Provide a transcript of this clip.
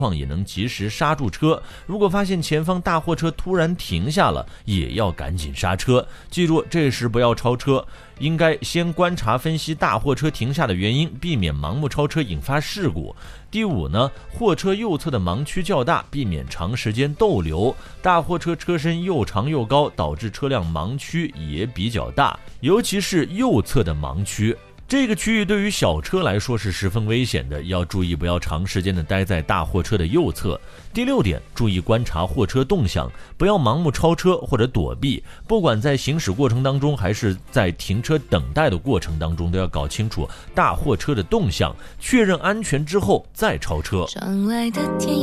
也能及时刹住车。如果发现前方大货车突然停下了，也要赶紧刹车。记住，这时不要超车，应该先观察分析大货车停下的原因，避免盲目超车引发事故。第五呢，货车右侧的盲区较大，避免长时间逗留。大货车车身又长又高，导致车辆盲区也比较大，尤其是右侧的盲区。这个区域对于小车来说是十分危险的，要注意不要长时间的待在大货车的右侧。第六点，注意观察货车动向，不要盲目超车或者躲避。不管在行驶过程当中，还是在停车等待的过程当中，都要搞清楚大货车的动向，确认安全之后再超车。